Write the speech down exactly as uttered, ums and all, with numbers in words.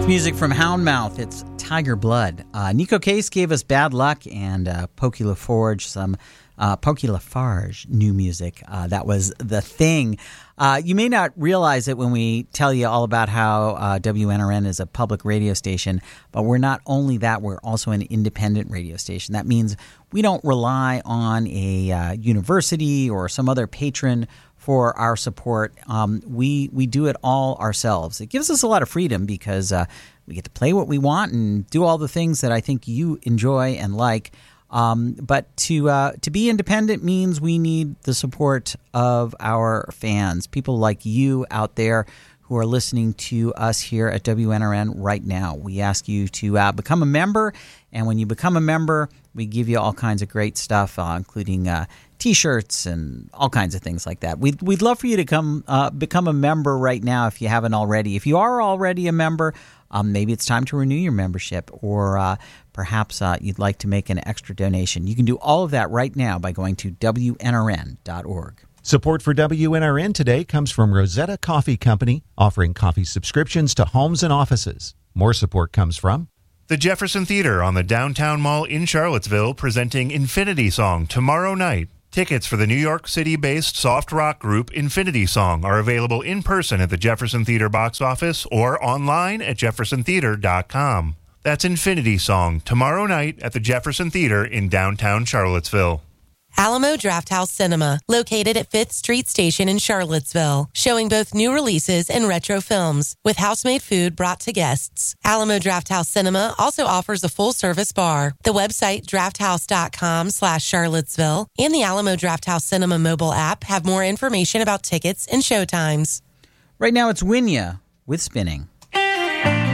Music from Houndmouth. It's Tiger Blood. Uh, Nico Case gave us Bad Luck and uh, Pokey LaForge, some uh, Pokey LaFarge new music. Uh, that was The Thing. Uh, you may not realize it when we tell you all about how uh, W N R N is a public radio station, but we're not only that, we're also an independent radio station. That means we don't rely on a uh, university or some other patron for our support. Um, we we do it all ourselves. It gives us a lot of freedom because uh, we get to play what we want and do all the things that I think you enjoy and like. Um, but to uh, to be independent means we need the support of our fans, people like you out there who are listening to us here at W N R N right now. We ask you to uh, become a member, and when you become a member, we give you all kinds of great stuff, uh, including uh, T-shirts and all kinds of things like that. We'd, we'd love for you to come uh, become a member right now if you haven't already. If you are already a member, um, maybe it's time to renew your membership, or uh, perhaps uh, you'd like to make an extra donation. You can do all of that right now by going to W N R N dot org. Support for W N R N today comes from Rosetta Coffee Company, offering coffee subscriptions to homes and offices. More support comes from the Jefferson Theater on the Downtown Mall in Charlottesville, presenting Infinity Song tomorrow night. Tickets for the New York City-based soft rock group Infinity Song are available in person at the Jefferson Theater box office or online at jefferson theater dot com. That's Infinity Song tomorrow night at the Jefferson Theater in downtown Charlottesville. Alamo Drafthouse Cinema, located at fifth Street Station in Charlottesville, showing both new releases and retro films, with house-made food brought to guests. Alamo Drafthouse Cinema also offers a full-service bar. The website drafthouse.com slash Charlottesville and the Alamo Drafthouse Cinema mobile app have more information about tickets and showtimes. Right now it's Winya with Spinning.